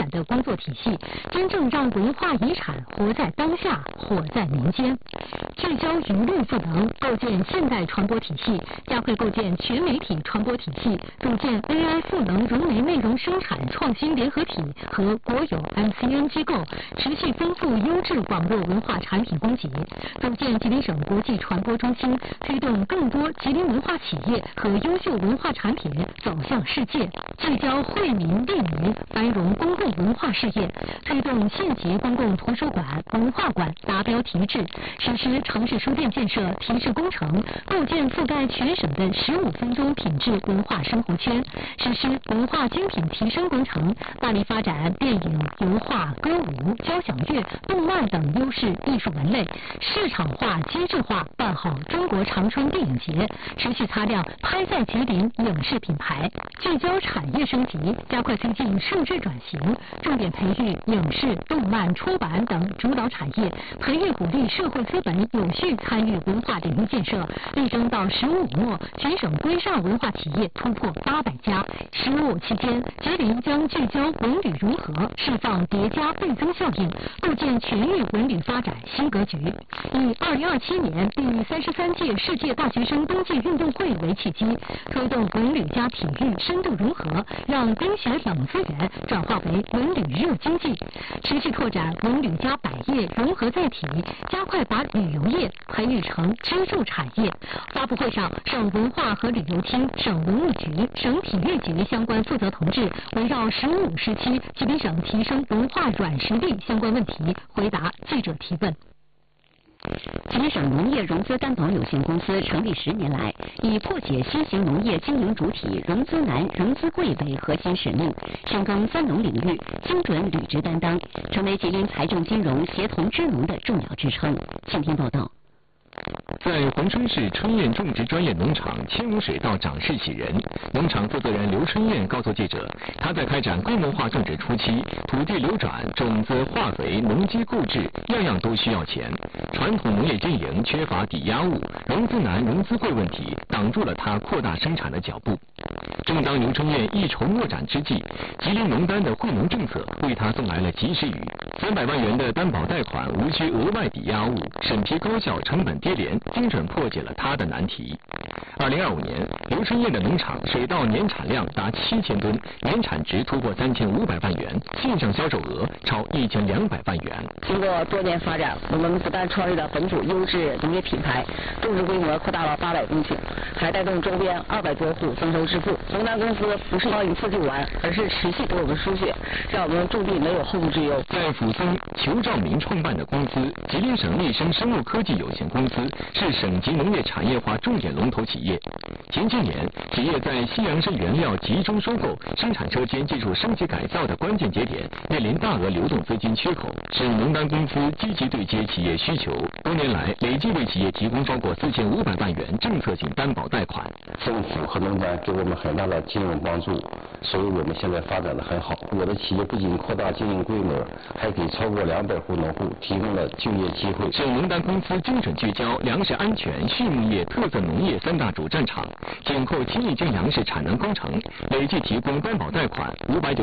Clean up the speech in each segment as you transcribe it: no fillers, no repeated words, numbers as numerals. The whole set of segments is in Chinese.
展的工作体系，真正让文化遗产活在当下，活在民间。聚焦舆论赋能，构建现代传播体系，加快构建全媒体传播体系，组建 AI 赋能融媒内容生产创新联合体和国有 MCN 机构，持续丰富优质网络文化产品供给，组建吉林省国际传播中心，推动更多吉林文化企业和优秀文化产品走向世界，聚焦惠民利民繁荣公共文化事业，推动县级公共图书馆、文化馆达标提质，实施城市书店建设提质工程，构建覆盖全省的15分钟品质文化生活圈，实施文化精品提升工程，大力发展电影、油画、歌舞、交响乐、动漫等优势艺术门类，市场化、机制化办好中国长春电影节，持续擦亮拍在吉林影视品牌，聚焦产业升级，加快推进数字转型，重点培育影视、动漫、出版等主导产业，培育鼓励社会资本有序参与文化领域建设，力争到15末，全省规上文化企业突破800家。15期间，吉林将聚焦文旅融合，释放叠加倍增效应，构建全域文旅发展新格局。以2027年第33届世界大学生冬季运动会为契机，推动文旅加体育深度融合，让冰雪等资源转化为文旅热经济，持续拓展文旅加百业融合在体，加快把旅游业培育成支柱产业。发布会上，省文化和旅游厅、省文物局、省体育局相关负责同志围绕15时期吉林省提升文化软实力相关问题回答记者提问。 吉林省农业融资担保有限公司成立10年来，以破解新型农业经营主体融资难、融资贵为核心使命，深耕三农领域，精准履职担当，成为吉林财政金融协同支农的重要支撑。请听报道。 在珲春市春燕种植专业农场千亩水稻长势喜人，农场负责人刘春燕告诉记者，他在开展规模化种植初期，土地流转、种子、化肥、农机购置，样样都需要钱。传统农业经营缺乏抵押物，融资难、融资贵问题挡住了他扩大生产的脚步。正当刘春燕一筹莫展之际，吉林农单的惠农政策为他送来了及时雨，300万元的担保贷款无需额外抵押物，审批高效，成本低廉，精准破解了他的难题。2025年，刘春燕的农场水稻年产量达7000吨，年产值突破3500万元，线上销售额超1200万元。 经过多年发展，我们不但创立了本土优质农业品牌，种植规模扩大了800公顷，还带动周边200多户增收致富。农单公司不是一次就完，而是持续给我们输血，让我们种地没有后顾之忧。 在抚松，裘兆民创办的公司吉林省立生生物科技有限公司是省级农业产业化重点龙头企业。前些年，企业在西洋参原料集中收购、生产车间技术升级改造的关键节点，面临大额流动资金缺口。省农单公司积极对接企业需求，多年来累计为企业提供超过4500万元政策性担保贷款。 政府和农单给我们很大的金融帮助，所以我们现在发展的很好。我的企业不仅扩大经营规模，还给超过200户农户提供了就业机会。 省农单公司精准聚焦粮食安全、畜牧业、特色农业3大主战场，紧扣7亿斤粮食产能工程，累计提供担保贷款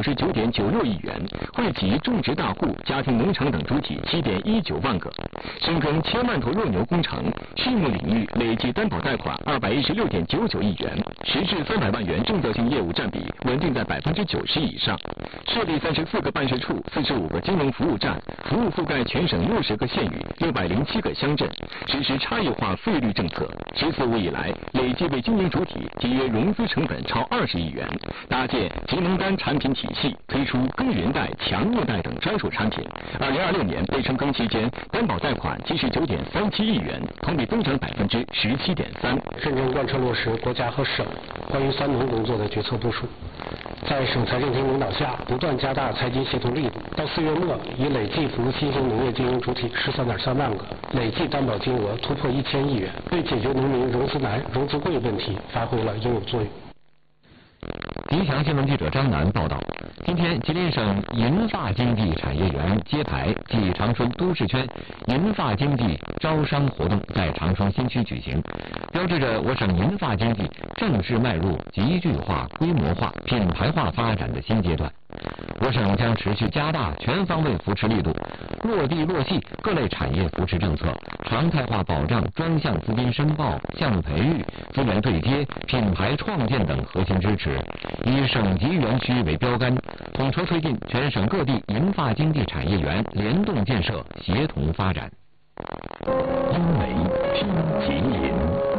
599.96亿元，惠及种植大户、家庭农场等主体7.19万个。深耕1000万头肉牛工程，畜牧领域累计担保贷款216.99亿元，实质300万元政策性业务占比稳定在90%以上。设立34个办事处、45个金融服务站，服务覆盖全省60个县域、607个乡镇，实施差异化费率政策。14五以来，累计为经营主体节约融资成本超20亿元，搭建吉农单产品体系，推出耕耘贷、强弱贷等专属产品。2026年备春耕期间，担保贷款79.37亿元，同比增长17.3%。 认真贯彻落实国家和省关于三农工作的决策部署，在省财政厅领导下，不断加大财经协同力度。到4月末，已累计服务新型农业经营主体13.3万个，累计担保金额突破1000亿元，对解决农民融资难、融资贵问题发挥了应有作用。 吉祥新闻记者张楠报道，今天吉林省银发经济产业园揭牌暨长春都市圈银发经济招商活动在长春新区举行，标志着我省银发经济正式迈入集聚化、规模化、品牌化发展的新阶段。 我省将持续加大全方位扶持力度，落地落细各类产业扶持政策，常态化保障专项资金申报、项目培育、资源对接、品牌创建等核心支持，以省级园区为标杆，统筹推进全省各地银发经济产业园联动建设，协同发展。 因为听吉林。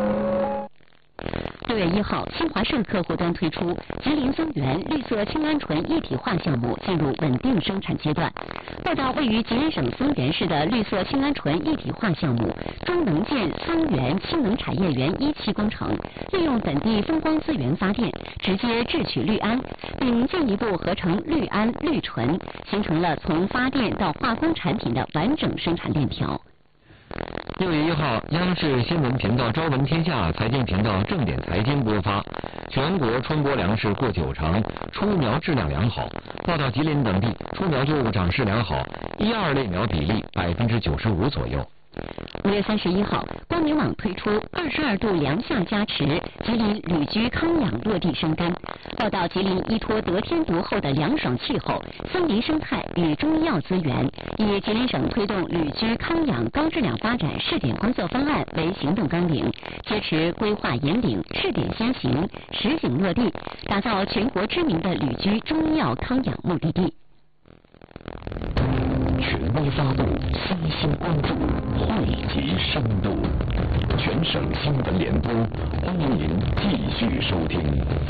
6月1号，新华社客户端推出吉林松原绿色氢鹌醇一体化项目进入稳定生产阶段。报道，位于吉林省松原市的绿色氢鹌醇一体化项目中能建松原氢能产业园1期工程，利用本地风光资源发电，直接制取氯胺，并进一步合成氯胺、氯醇，形成了从发电到化工产品的完整生产链条。 6月1号，央视新闻频道《朝闻天下》财经频道正点财经播发，全国春播粮食过90%，出苗质量良好。报道，吉林等地出苗作物长势良好，1、2类苗比例95%左右。 5月31号，光明网推出22度凉夏加持，吉林旅居康养落地生根。报道，吉林依托得天独厚的凉爽气候、森林生态与中医药资源，以吉林省推动旅居康养高质量发展试点工作方案为行动纲领，坚持规划引领、试点先行、实景落地，打造全国知名的旅居中医药康养目的地。 权威发布，悉心关注，汇集深度，全省新闻联播，欢迎您继续收听。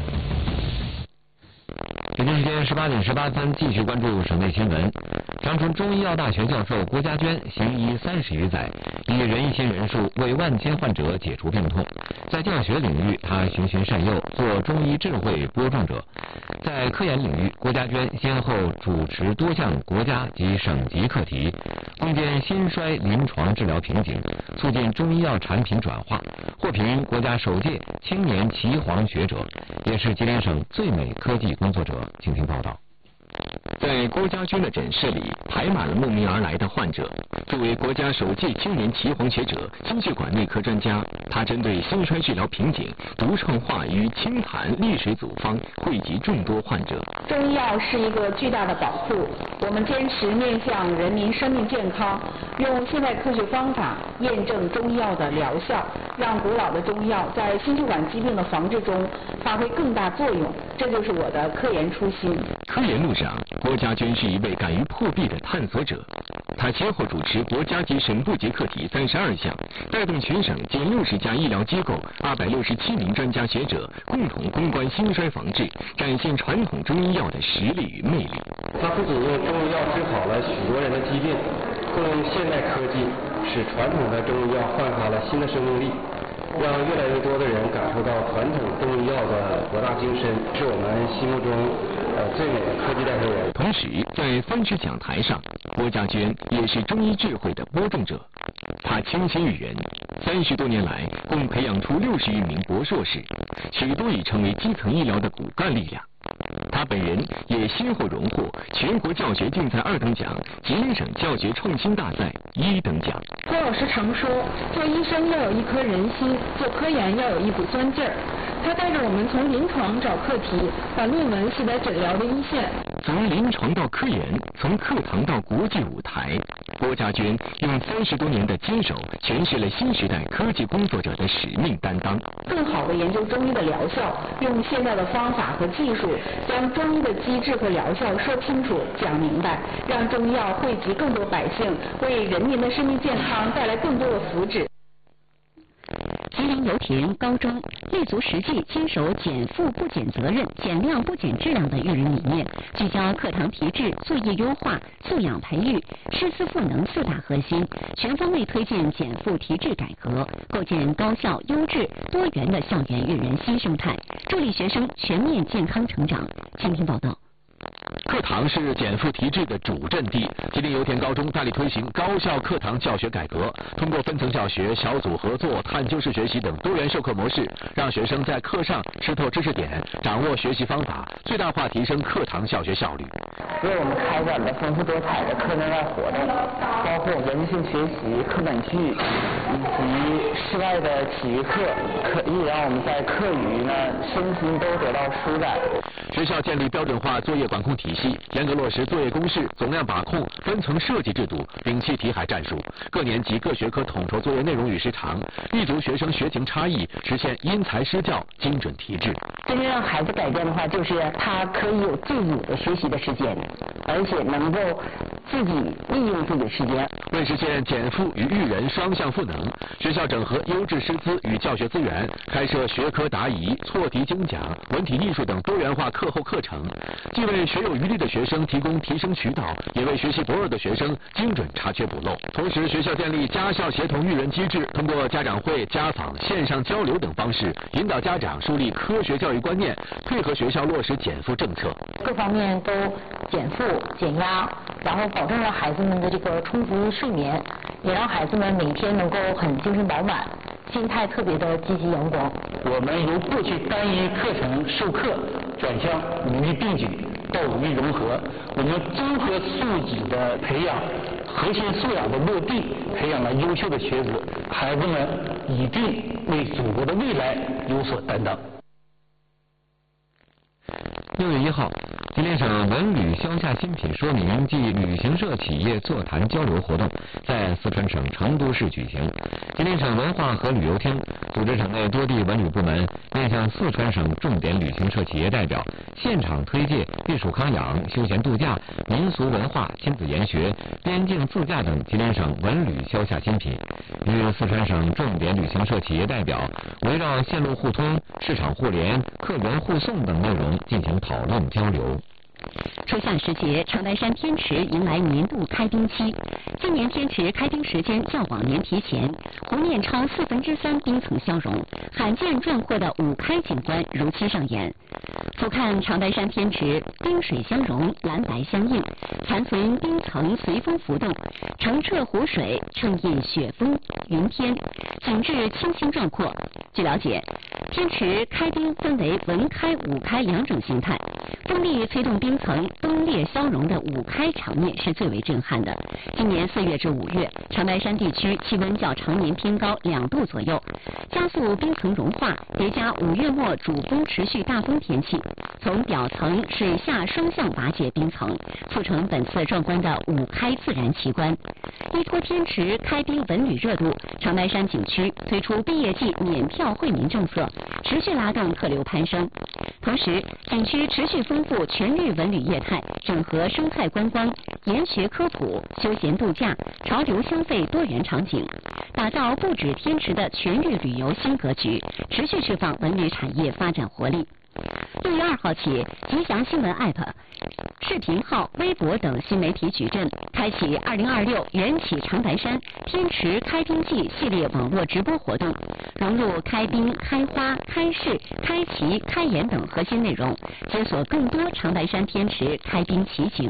北京时间18点18分，继续关注省内新闻。长春中医药大学教授郭家娟行医30余载，以仁义心人术为万千患者解除病痛。在教学领域，他循循善诱，做中医智慧播种者。在科研领域，郭家娟先后主持多项国家及省级课题，攻坚心衰临床治疗瓶颈，促进中医药产品转化，获评国家首届青年岐黄学者，也是吉林省最美科技工作者。请听报道。 在郭家娟的诊室里，排满了慕名而来的患者。作为国家首届青年岐黄学者、心血管内科专家，他针对心衰治疗瓶颈，独创化与清痰利水组方，惠及众多患者。 中医药是一个巨大的宝库，我们坚持面向人民生命健康，用现代科学方法验证中医药的疗效，让古老的中医药在心血管疾病的防治中发挥更大作用，这就是我的科研初心。 科研路上，郭家娟是一位敢于破壁的探索者。他先后主持国家级省部级课题32项，带动全省近60家医疗机构、267名专家学者共同攻关心衰防治，展现传统中医药的实力与魅力。 他不仅用中医药治好了许多人的疾病，更用现代科技使传统的中医药焕发了新的生命力，让越来越多的人感受到传统中医药的博大精深，是我们心目中最美的科技代表人。 同时，在分支讲台上，郭家娟也是中医智慧的播种者。他倾心育人，30多年来共培养出60余名博硕士，许多已成为基层医疗的骨干力量。他本人也先后荣获全国教学竞赛2等奖、吉林省教学创新大赛1等奖。 郭老师常说，做医生要有一颗人心，做科研要有一股钻劲儿。他带着我们从临床找课题，把论文写在诊疗的一线。 从临床到科研，从课堂到国际舞台，郭家娟用30多年的坚守，诠释了新时代科技工作者的使命担当。 更好地研究中医的疗效，用现代的方法和技术，将中医的机制和疗效说清楚、讲明白，让中医药惠及更多百姓，为人民的生命健康带来更多的福祉。 吉林油田高中立足实际，坚守减负不减责任、减量不减质量的育人理念，聚焦课堂提质、作业优化、素养培育、师资赋能4大核心，全方位推进减负提质改革，构建高效、优质、多元的校园育人新生态，助力学生全面健康成长。请听报道。 课堂是减负提质的主阵地。吉林油田高中大力推行高效课堂教学改革，通过分层教学、小组合作、探究式学习等多元授课模式，让学生在课上吃透知识点，掌握学习方法，最大化提升课堂教学效率。 为我们开展了丰富多彩的课内外活动，包括文字性学习、课本剧以及室外的体育课，可以让我们在课余呢身心都得到舒展。 学校建立标准化作业业管控体系，严格落实作业公示、总量把控、分层设计制度，摒弃题海战术，各年级各学科统筹作业内容与时长，立足学生学情差异，实现因材施教、精准提质。 真正让孩子改变的话，就是他可以有自主的学习的时间，而且能够自己利用自己的时间。 为实现减负与育人双向赋能，学校整合优质师资与教学资源，开设学科答疑、错题精讲、文体艺术等多元化课后课程，既为学有余力的学生提供提升渠道，也为学习薄弱的学生精准查缺补漏。同时，学校建立家校协同育人机制，通过家长会、家访、线上交流等方式，引导家长树立科学教育观念，配合学校落实减负政策， 各方面都减负减压，然后保证了孩子们的这个充足睡眠，也让孩子们每天能够很精神饱满，心态特别的积极阳光。 我们由过去单一课程授课转向五育并举到五育融合，我们综合素质的培养，核心素养的落地，培养了优秀的学子，孩子们一定为祖国的未来有所担当。 6月1号，吉林省文旅销下新品说明暨旅行社企业座谈交流活动在四川省成都市举行。吉林省文化和旅游厅组织省内多地文旅部门面向四川省重点旅行社企业代表，现场推介避暑康养、休闲度假、民俗文化、亲子研学、边境自驾等吉林省文旅销下新品，与四川省重点旅行社企业代表围绕线路互通、市场互联、客源互送等内容进行讨论交流。 初夏时节，长白山天池迎来年度开冰期。今年天池开冰时间较往年提前，湖面超3/4冰层消融，罕见壮阔的五开景观如期上演。俯瞰长白山天池，冰水相融，蓝白相映，残存冰层随风浮动，澄澈湖水衬映雪峰云天，景致清新壮阔。据了解，天池开冰分为文开、武开两种形态。风力推动冰层崩裂消融的五开场面是最为震撼的。今年4月至5月，长白山地区气温较常年偏高2度左右，加速冰层融化，叠加5月末主峰持续大风天气，从表层水下双向瓦解冰层，促成本次壮观的五开自然奇观。依托天池开冰文旅热度，长白山景区推出毕业季免票惠民政策，持续拉动客流攀升。同时，景区持续丰富全域文旅业态，整合生态观光、研学科普、休闲度假、潮流消费多元场景，打造不止天池的全域旅游新格局，持续释放文旅产业发展活力。6月2号起，吉祥新闻 App、视频号、微博等新媒体矩阵开启2026缘起长白山天池开冰季系列网络直播活动，融入开冰、开花、开市、开旗、开演等核心内容，解锁更多长白山天池开冰奇景。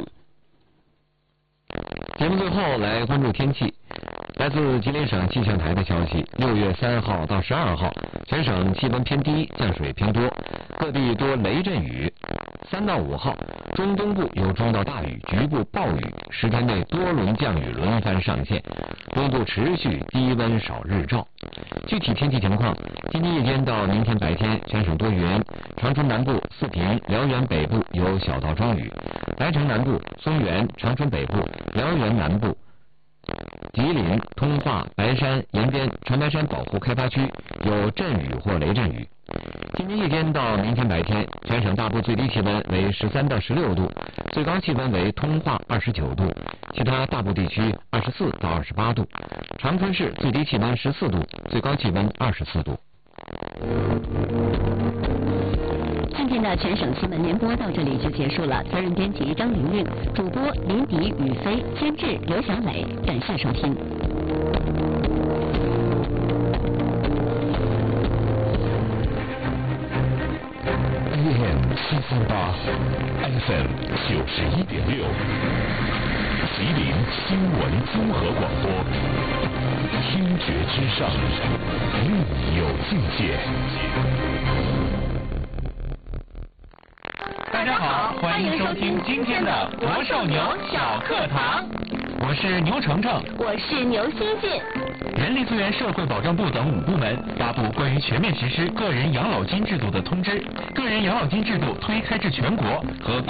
节目最后来关注天气。来自吉林省气象台的消息，6月3号到12号，全省气温偏低，降水偏多，各地多雷阵雨。3到5号，中东部有中到大雨，局部暴雨，10天内多轮降雨轮番上线，东部持续低温少日照。具体天气情况，今天夜间到明天白天，全省多云，长春南部、四平、辽源北部有小到中雨，白城南部、松原、长春北部、辽源南部、吉林、通化、白山、延边、长白山保护开发区有阵雨或雷阵雨。今天夜间到明天白天，全省大部最低气温为13到16度，最高气温为通化29度，其他大部地区24到28度。长春市最低气温14度，最高气温24度。 今天的全省新闻联播到这里就结束了，责任编辑张玲玲，主播林迪、宇飞，监制刘小磊，感谢收听。 AM 748 FM 91.6，吉林新闻综合广播，听觉之上，另有境界。 大家好，欢迎收听今天的国寿牛小课堂。我是牛程程， 我是牛新进。 人力资源社会保障部等5部门发布关于全面实施个人养老金制度的通知，个人养老金制度推开至全国和